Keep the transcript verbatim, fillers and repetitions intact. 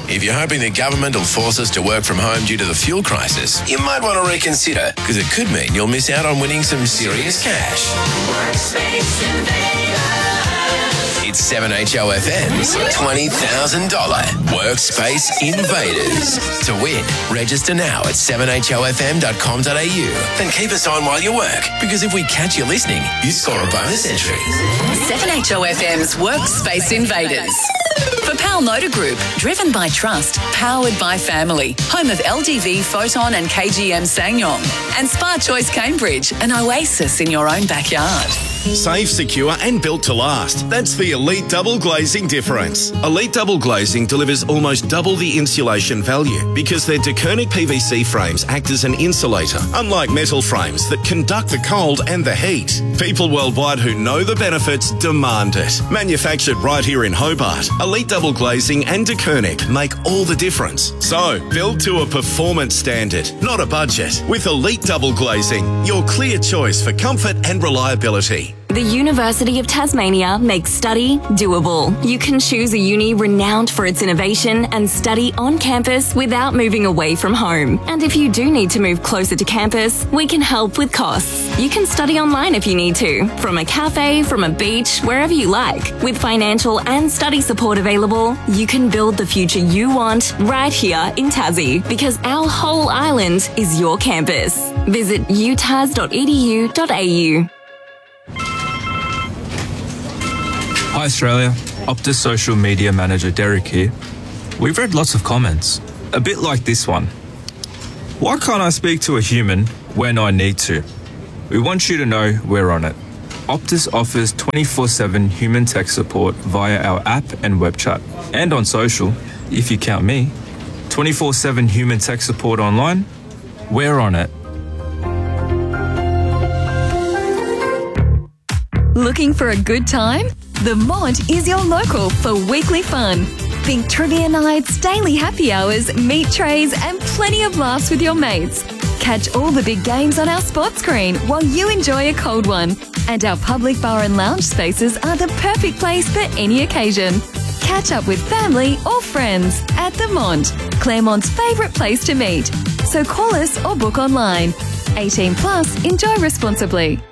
If you're hoping the government will force us to work from home due to the fuel crisis, you might want to reconsider, because it could mean you'll miss out on winning some serious cash. Workspace Invaders. It's seven H O F M's twenty thousand dollars Workspace Invaders. To win, register now at seven H O F M dot com dot A U and keep us on while you work, because if we catch you listening, you score a bonus entry. seven H O F M's Workspace Invaders. For Pal Motor Group, driven by trust, powered by family, home of L G V, Photon and K G M Ssangyong, and Spa Choice Cambridge, an oasis in your own backyard. Safe, secure and built to last. That's the Elite Double Glazing difference. Elite Double Glazing delivers almost double the insulation value because their DeKernick P V C frames act as an insulator, unlike metal frames that conduct the cold and the heat. People worldwide who know the benefits demand it. Manufactured right here in Hobart, Elite Double Glazing and DeKernick make all the difference. So, build to a performance standard, not a budget. With Elite Double Glazing, your clear choice for comfort and reliability. The University of Tasmania makes study doable. You can choose a uni renowned for its innovation and study on campus without moving away from home. And if you do need to move closer to campus, we can help with costs. You can study online if you need to, from a cafe, from a beach, wherever you like. With financial and study support available, you can build the future you want right here in Tassie, because our whole island is your campus. Visit u tas dot e d u dot a u. Hi Australia, Optus social media manager Derek here. We've read lots of comments, a bit like this one. Why can't I speak to a human when I need to? We want you to know we're on it. Optus offers twenty-four seven human tech support via our app and web chat. And on social, if you count me, twenty-four seven human tech support online, we're on it. Looking for a good time? The Mont is your local for weekly fun. Think trivia nights, daily happy hours, meat trays and plenty of laughs with your mates. Catch all the big games on our sports screen while you enjoy a cold one. And our public bar and lounge spaces are the perfect place for any occasion. Catch up with family or friends at the Mont, Claremont's favourite place to meet. So call us or book online. eighteen plus, enjoy responsibly.